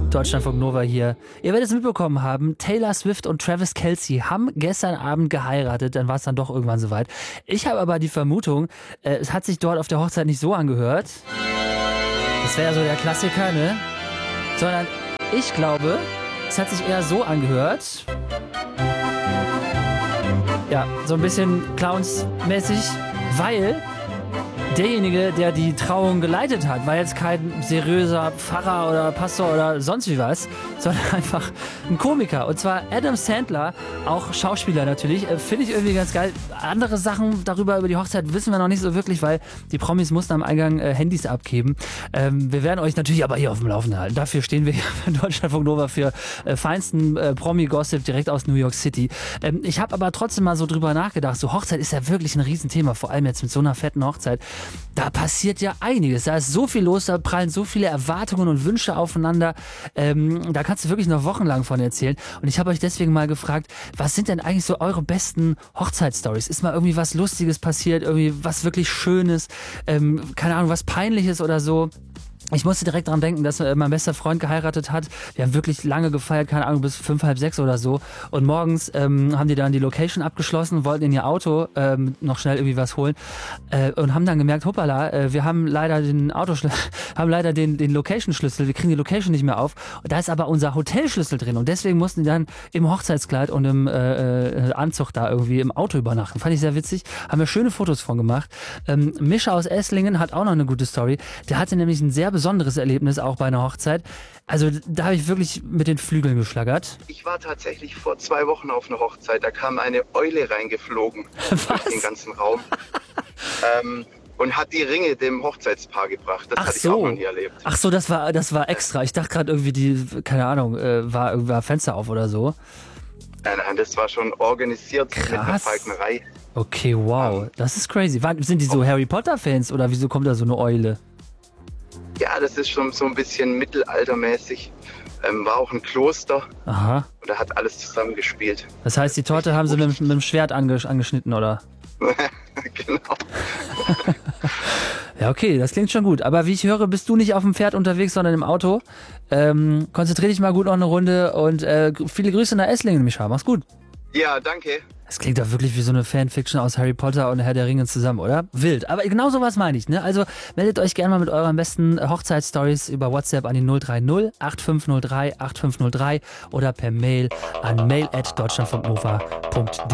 Deutschlandfunk Nova hier. Ihr werdet es mitbekommen haben, Taylor Swift und Travis Kelce haben gestern Abend geheiratet, dann war es dann doch irgendwann soweit. Ich habe aber die Vermutung, es hat sich dort auf der Hochzeit nicht so angehört. Das wäre ja so der Klassiker, ne? Sondern ich glaube, es hat sich eher so angehört. Ja, so ein bisschen clownsmäßig, weil derjenige, der die Trauung geleitet hat, war jetzt kein seriöser Pfarrer oder Pastor oder sonst wie was, sondern einfach ein Komiker. Und zwar Adam Sandler, auch Schauspieler natürlich. Finde ich irgendwie ganz geil. Andere Sachen über die Hochzeit wissen wir noch nicht so wirklich, weil die Promis mussten am Eingang Handys abgeben. Wir werden euch natürlich aber hier auf dem Laufenden halten. Dafür stehen wir hier in Deutschlandfunk Nova für feinsten Promi-Gossip direkt aus New York City. Ich habe aber trotzdem mal so drüber nachgedacht. So Hochzeit ist ja wirklich ein Riesenthema, vor allem jetzt mit so einer fetten Hochzeit. Da passiert ja einiges. Da ist so viel los, da prallen so viele Erwartungen und Wünsche aufeinander. Da kannst du wirklich noch wochenlang von erzählen. Und ich habe euch deswegen mal gefragt, was sind denn eigentlich so eure besten Hochzeitsstories? Ist mal irgendwie was Lustiges passiert, irgendwie was wirklich Schönes, keine Ahnung, was Peinliches oder so? Ich musste direkt dran denken, dass mein bester Freund geheiratet hat. Wir haben wirklich lange gefeiert, keine Ahnung, bis 5, halb 6 oder so. Und morgens haben die dann die Location abgeschlossen, wollten in ihr Auto noch schnell irgendwie was holen und haben dann gemerkt, hoppala, wir haben leider den den Location-Schlüssel, wir kriegen die Location nicht mehr auf. Und da ist aber unser Hotelschlüssel drin und deswegen mussten die dann im Hochzeitskleid und im Anzug da irgendwie im Auto übernachten. Fand ich sehr witzig. Haben wir schöne Fotos von gemacht. Mischa aus Esslingen hat auch noch eine gute Story. Der hatte nämlich ein sehr besonderes Erlebnis auch bei einer Hochzeit. Also da habe ich wirklich mit den Flügeln geschlagert. Ich war tatsächlich vor 2 Wochen auf einer Hochzeit. Da kam eine Eule reingeflogen durch den ganzen Raum und hat die Ringe dem Hochzeitspaar gebracht. Das hatte ich auch noch nie erlebt. Ach so, das war extra. Ich dachte gerade irgendwie keine Ahnung, war Fenster auf oder so. Nein, das war schon organisiert. Krass. Mit einer Falknerei. Okay, wow. Das ist crazy. Sind die so Harry Potter-Fans oder wieso kommt da so eine Eule? Ja, das ist schon so ein bisschen mittelaltermäßig. War auch ein Kloster. Aha. Und da hat alles zusammengespielt. Das heißt, die Torte haben sie mit dem Schwert angeschnitten, oder? Genau. Ja, okay, das klingt schon gut. Aber wie ich höre, bist du nicht auf dem Pferd unterwegs, sondern im Auto. Konzentrier dich mal gut noch eine Runde und viele Grüße nach Esslingen, Mischa. Mach's gut. Ja, danke. Es klingt doch wirklich wie so eine Fanfiction aus Harry Potter und Herr der Ringe zusammen, oder? Wild. Aber genau sowas meine ich, ne? Also meldet euch gerne mal mit euren besten Hochzeitsstories über WhatsApp an die 030 8503 8503 oder per Mail an mail@deutschlandfunknova.de.